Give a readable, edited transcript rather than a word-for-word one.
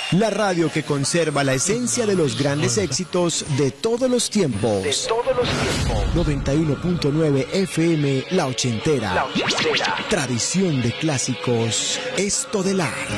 La radio que conserva la esencia de los grandes éxitos de todos los tiempos. 91.9 FM, La Ochentera. Tradición de clásicos, Estodelar.